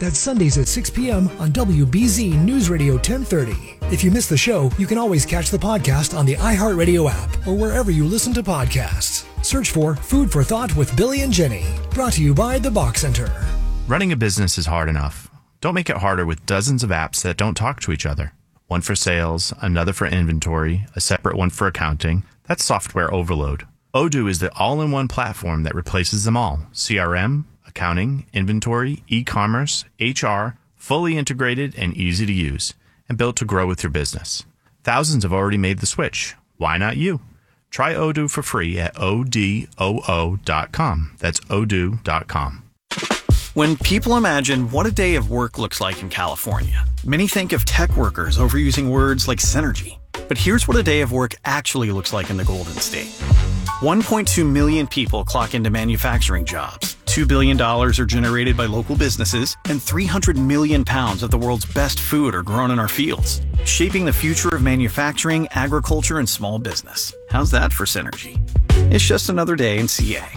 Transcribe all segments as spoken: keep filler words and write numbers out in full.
That's Sundays at six p.m. on W B Z News Radio ten thirty. If you miss the show, you can always catch the podcast on the iHeartRadio app or wherever you listen to podcasts. Search for Food for Thought with Billy and Jenny. Brought to you by the Box Center. Running a business is hard enough. Don't make it harder with dozens of apps that don't talk to each other. One for sales, another for inventory, a separate one for accounting. That's software overload. Odoo is the all-in-one platform that replaces them all. C R M, accounting, inventory, e-commerce, H R, fully integrated and easy to use, and built to grow with your business. Thousands have already made the switch. Why not you? Try Odoo for free at O D O O dot com. That's odoo dot com. When people imagine what a day of work looks like in California, many think of tech workers overusing words like synergy. But here's what a day of work actually looks like in the Golden State. one point two million people clock into manufacturing jobs. two billion dollars are generated by local businesses, and three hundred million pounds of the world's best food are grown in our fields, shaping the future of manufacturing, agriculture, and small business. How's that for synergy? It's just another day in C A.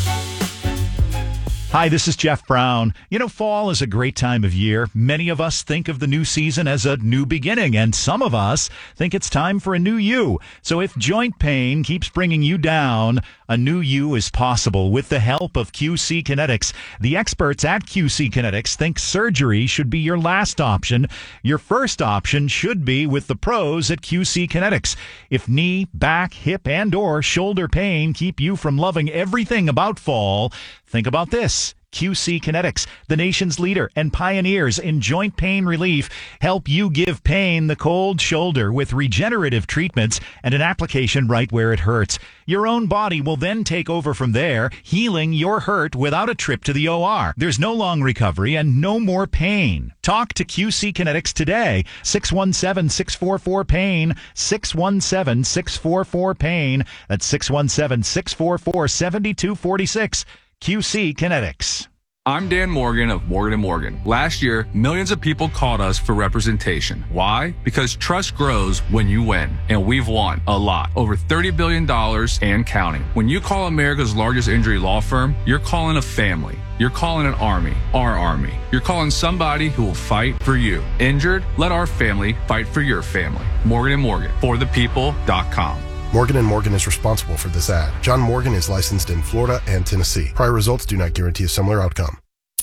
Hi, this is Jeff Brown. You know, fall is a great time of year. Many of us think of the new season as a new beginning, and some of us think it's time for a new you. So if joint pain keeps bringing you down, a new you is possible with the help of Q C Kinetics. The experts at Q C Kinetics think surgery should be your last option. Your first option should be with the pros at Q C Kinetics. If knee, back, hip, and or shoulder pain keep you from loving everything about fall, think about this. Q C Kinetics, the nation's leader and pioneers in joint pain relief, help you give pain the cold shoulder with regenerative treatments and an application right where it hurts. Your own body will then take over from there, healing your hurt without a trip to the O R. There's no long recovery and no more pain. Talk to Q C Kinetics today. six one seven, six four four, PAIN, six one seven, six four four, PAIN. That's six one seven, six four four, seven two four six. Q C Kinetics. I'm Dan Morgan of Morgan and Morgan. Last year, millions of people called us for representation. Why? Because trust grows when you win, and we've won a lot. Over thirty billion dollars and counting. When you call America's largest injury law firm, you're calling a family. You're calling an army, our army. You're calling somebody who will fight for you. Injured? Let our family fight for your family. Morgan and Morgan, for the people dot com. Morgan and Morgan is responsible for this ad. John Morgan is licensed in Florida and Tennessee. Prior results do not guarantee a similar outcome.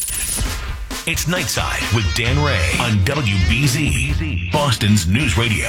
It's Nightside with Dan Ray on W B Z, Boston's News Radio.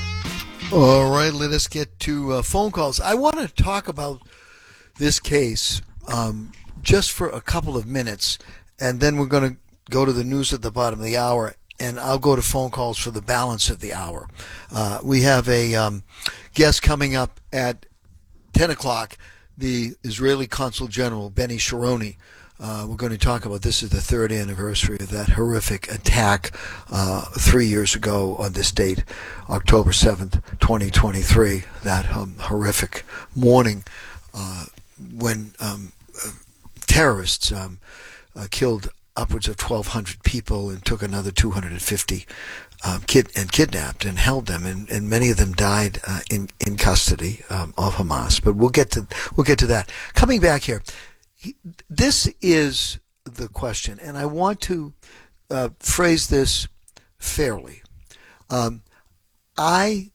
All right, let us get to uh, phone calls. I want to talk about this case um, just for a couple of minutes, and then we're going to go to the news at the bottom of the hour, and I'll go to phone calls for the balance of the hour. Uh, we have a um, guest coming up at ten o'clock, the Israeli Consul General, Benny Sharoni. Uh, we're going to talk about, this is the third anniversary of that horrific attack uh, three years ago on this date, October seventh, twenty twenty-three, that um, horrific morning uh, when um, uh, terrorists um, uh, killed upwards of twelve hundred people and took another two hundred fifty um, kid and kidnapped and held them, and, and many of them died uh, in in custody um, of Hamas. But we'll get to we'll get to that. Coming back here, he, this is the question, and I want to uh, phrase this fairly. Um, I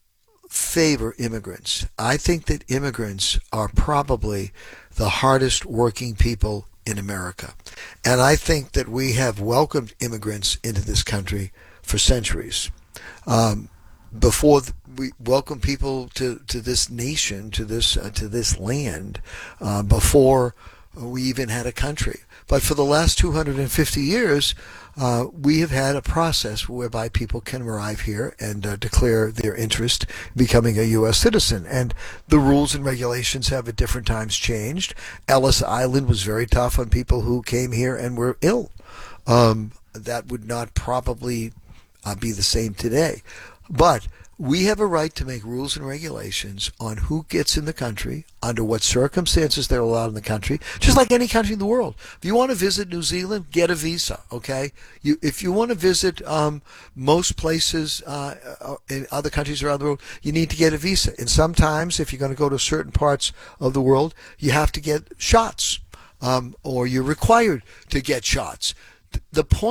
favor immigrants. I think that immigrants are probably the hardest working people in America. And I think that we have welcomed immigrants into this country for centuries. Um, before th- we welcomed people to, to this nation, to this uh, to this land, uh, before we even had a country. But for the last two hundred fifty years, uh, we have had a process whereby people can arrive here and uh, declare their interest in becoming a U S citizen. And the rules and regulations have at different times changed. Ellis Island was very tough on people who came here and were ill. Um, that would not probably uh, be the same today. But we have a right to make rules and regulations on who gets in the country, under what circumstances they're allowed in the country, just like any country in the world. If you want to visit New Zealand, get a visa, okay? You, if you want to visit um, most places uh, in other countries around the world, you need to get a visa. And sometimes, if you're going to go to certain parts of the world, you have to get shots, um, or you're required to get shots. The point